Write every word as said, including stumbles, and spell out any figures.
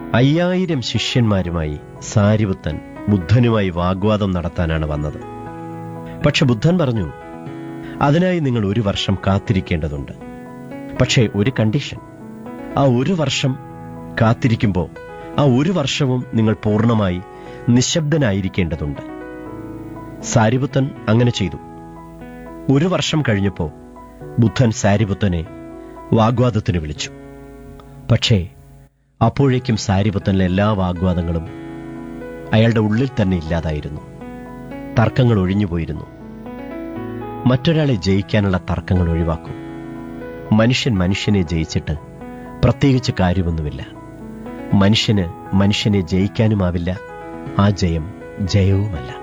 അയ്യായിരം ശിഷ്യന്മാരുമായി സാരിപുത്തൻ ബുദ്ധനുമായി വാഗ്വാദം നടത്താനാണ് വന്നത്. പക്ഷെ ബുദ്ധൻ പറഞ്ഞു, അതിനായി നിങ്ങൾ ഒരു വർഷം കാത്തിരിക്കേണ്ടതുണ്ട്. പക്ഷേ ഒരു കണ്ടീഷൻ, ആ ഒരു വർഷം കാത്തിരിക്കുമ്പോൾ ആ ഒരു വർഷവും നിങ്ങൾ പൂർണ്ണമായി നിശബ്ദനായിരിക്കേണ്ടതുണ്ട്. സാരിപുത്തൻ അങ്ങനെ ചെയ്തു. ഒരു വർഷം കഴിഞ്ഞപ്പോൾ ബുദ്ധൻ സാരിപുത്തനെ വാഗ്വാദത്തിന് വിളിച്ചു. പക്ഷേ അപ്പോഴേക്കും സാരിപുത്തനിലെ എല്ലാ വാഗ്വാദങ്ങളും അയാളുടെ ഉള്ളിൽ തന്നെ ഇല്ലാതായിരുന്നു. തർക്കങ്ങൾ ഒഴിഞ്ഞുപോയിരുന്നു. മറ്റൊരാളെ ജയിക്കാനുള്ള തർക്കങ്ങൾ ഒഴിവാക്കും. മനുഷ്യൻ മനുഷ്യനെ ജയിച്ചിട്ട് പ്രത്യേകിച്ച് കാര്യമൊന്നുമില്ല. മനുഷ്യന് മനുഷ്യനെ ജയിക്കാനുമാവില്ല. ആ ജയം ജയവുമല്ല.